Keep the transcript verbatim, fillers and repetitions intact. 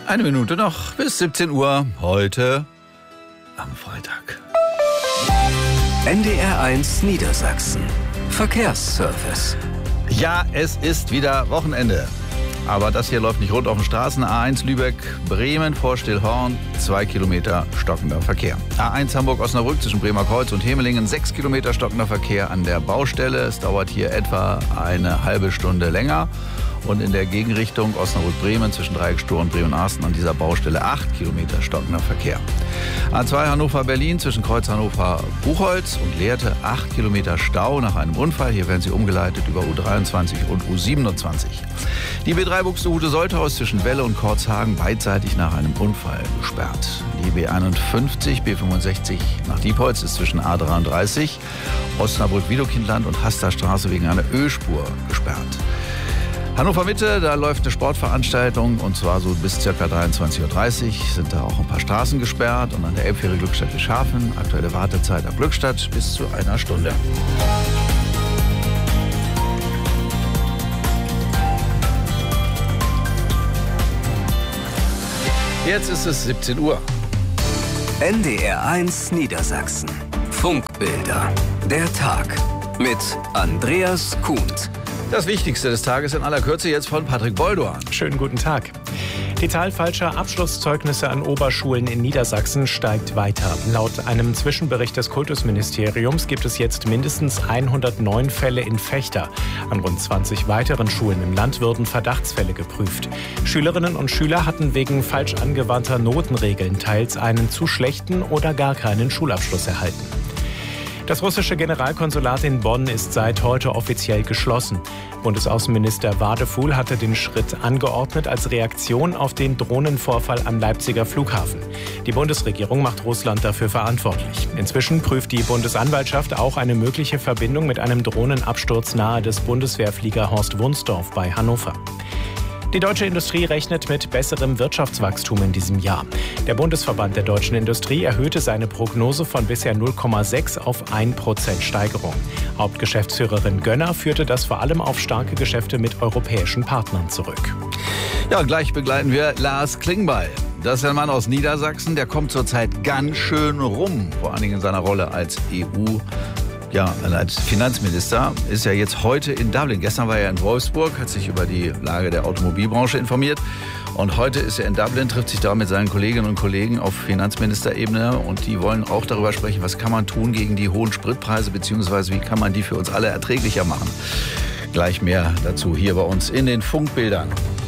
Eine Minute noch bis siebzehn Uhr, heute am Freitag. N D R eins Niedersachsen. Verkehrsservice. Ja, es ist wieder Wochenende. Aber das hier läuft nicht rund auf den Straßen. A eins Lübeck, Bremen vor Stillhorn, zwei Kilometer stockender Verkehr. A eins Hamburg-Osnabrück zwischen Bremer Kreuz und Hemelingen, sechs Kilometer stockender Verkehr an der Baustelle. Es dauert hier etwa eine halbe Stunde länger. Und in der Gegenrichtung Osnabrück-Bremen zwischen Dreieckstor und Bremen-Arsten an dieser Baustelle acht Kilometer stockender Verkehr. A zwei Hannover-Berlin zwischen Kreuz Hannover-Buchholz und Lehrte acht Kilometer Stau nach einem Unfall. Hier werden sie umgeleitet über U dreiundzwanzig und U siebenundzwanzig. Die B drei Buxtehude Solthaus zwischen Welle und Korzhagen beidseitig nach einem Unfall gesperrt. Die B einundfünfzig, B fünfundsechzig nach Diepholz ist zwischen A dreiunddreißig, Osnabrück-Widokindland und Hasterstraße wegen einer Ölspur gesperrt. Hannover Mitte, da läuft eine Sportveranstaltung und zwar so bis ca. dreiundzwanzig Uhr dreißig sind da auch ein paar Straßen gesperrt und an der Elbfähre Glückstadt-Wischhafen aktuelle Wartezeit ab Glückstadt bis zu einer Stunde. Jetzt ist es siebzehn Uhr. N D R eins Niedersachsen. Funkbilder. Der Tag mit Andreas Kuhnt. Das Wichtigste des Tages in aller Kürze jetzt von Patrick Bolduan. Schönen guten Tag. Die Zahl falscher Abschlusszeugnisse an Oberschulen in Niedersachsen steigt weiter. Laut einem Zwischenbericht des Kultusministeriums gibt es jetzt mindestens hundertneun Fälle in Vechta. An rund zwanzig weiteren Schulen im Land würden Verdachtsfälle geprüft. Schülerinnen und Schüler hatten wegen falsch angewandter Notenregeln teils einen zu schlechten oder gar keinen Schulabschluss erhalten. Das russische Generalkonsulat in Bonn ist seit heute offiziell geschlossen. Bundesaußenminister Wadefuhl hatte den Schritt angeordnet als Reaktion auf den Drohnenvorfall am Leipziger Flughafen. Die Bundesregierung macht Russland dafür verantwortlich. Inzwischen prüft die Bundesanwaltschaft auch eine mögliche Verbindung mit einem Drohnenabsturz nahe des Bundeswehrflieger Horst Wunsdorf bei Hannover. Die deutsche Industrie rechnet mit besserem Wirtschaftswachstum in diesem Jahr. Der Bundesverband der deutschen Industrie erhöhte seine Prognose von bisher null Komma sechs auf ein Prozent Steigerung. Hauptgeschäftsführerin Gönner führte das vor allem auf starke Geschäfte mit europäischen Partnern zurück. Ja, gleich begleiten wir Lars Klingbeil. Das ist ein Mann aus Niedersachsen, der kommt zurzeit ganz schön rum, vor allen Dingen in seiner Rolle als E U. Ja, als Finanzminister ist er jetzt heute in Dublin. Gestern war er in Wolfsburg, hat sich über die Lage der Automobilbranche informiert. Und heute ist er in Dublin, trifft sich da mit seinen Kolleginnen und Kollegen auf Finanzministerebene. Und die wollen auch darüber sprechen, was kann man tun gegen die hohen Spritpreise, beziehungsweise wie kann man die für uns alle erträglicher machen. Gleich mehr dazu hier bei uns in den Funkbildern.